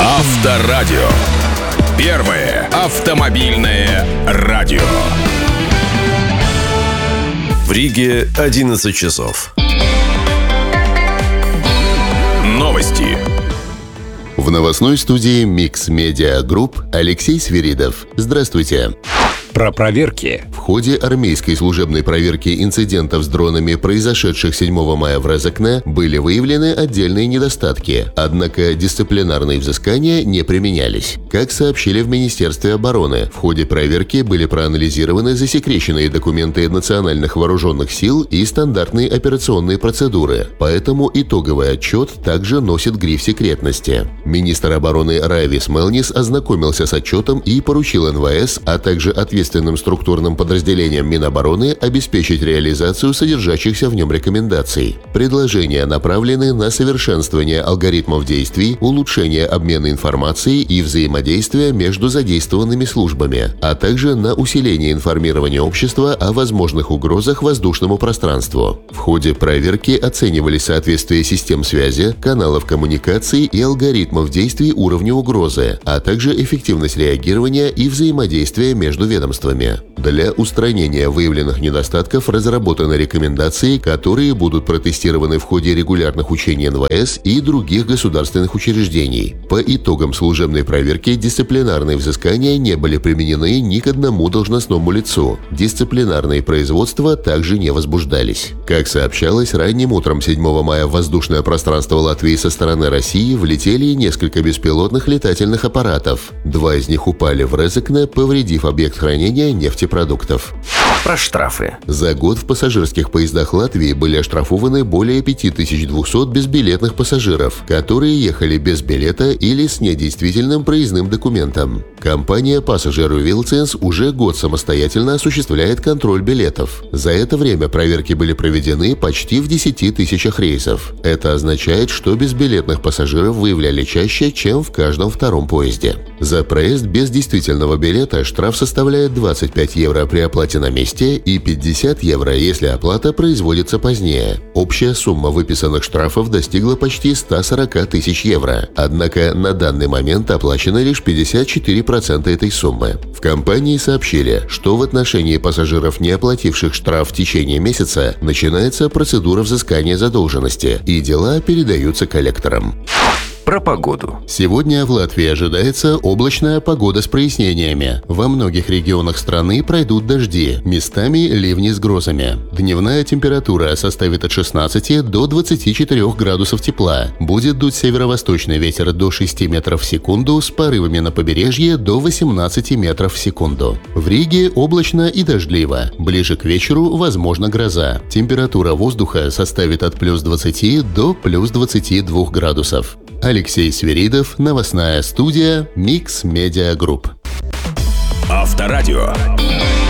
Авторадио. Первое автомобильное радио. В Риге 11 часов. Новости. В новостной студии Mix Media Group Алексей Свиридов. Здравствуйте. Про проверки. В ходе армейской служебной проверки инцидентов с дронами, произошедших 7 мая в Резекне, были выявлены отдельные недостатки, однако дисциплинарные взыскания не применялись. Как сообщили в Министерстве обороны, в ходе проверки были проанализированы засекреченные документы национальных вооруженных сил и стандартные операционные процедуры, поэтому итоговый отчет также носит гриф секретности. Министр обороны Райвис Мелнис ознакомился с отчетом и поручил НВС, а также ответственным структурным подразделениям Минобороны обеспечить реализацию содержащихся в нем рекомендаций. Предложения направлены на совершенствование алгоритмов действий, улучшение обмена информацией и взаимодействия между задействованными службами, а также на усиление информирования общества о возможных угрозах воздушному пространству. В ходе проверки оценивались соответствие систем связи, каналов коммуникации и алгоритмов действий уровню угрозы, а также эффективность реагирования и взаимодействия между ведомствами. Для устранения выявленных недостатков разработаны рекомендации, которые будут протестированы в ходе регулярных учений НВС и других государственных учреждений. По итогам служебной проверки дисциплинарные взыскания не были применены ни к одному должностному лицу. Дисциплинарные производства также не возбуждались. Как сообщалось, ранним утром 7 мая в воздушное пространство Латвии со стороны России влетели несколько беспилотных летательных аппаратов. 2 из них упали в Резекне, повредив объект хранения нефтепродуктов. Про штрафы. За год в пассажирских поездах Латвии были оштрафованы более 5200 безбилетных пассажиров, которые ехали без билета или с недействительным проездным документом. Компания Passenger Wheelsense уже год самостоятельно осуществляет контроль билетов. За это время проверки были проведены почти в 10 тысячах рейсов. Это означает, что безбилетных пассажиров выявляли чаще, чем в каждом втором поезде. За проезд без действительного билета штраф составляет 25 евро при оплате на месте и 50 евро, если оплата производится позднее. Общая сумма выписанных штрафов достигла почти 140 тысяч евро. Однако на данный момент оплачено лишь 54% этой суммы. В компании сообщили, что в отношении пассажиров, не оплативших штраф в течение месяца, начинается процедура взыскания задолженности, и дела передаются коллекторам. Про погоду. Сегодня в Латвии ожидается облачная погода с прояснениями. Во многих регионах страны пройдут дожди, местами ливни с грозами. Дневная температура составит от 16 до 24 градусов тепла. Будет дуть северо-восточный ветер до 6 метров в секунду с порывами на побережье до 18 метров в секунду. В Риге облачно и дождливо. Ближе к вечеру возможна гроза. Температура воздуха составит от плюс 20 до плюс 22 градусов. Алексей Свиридов, новостная студия Mix Media Group. Авторадио.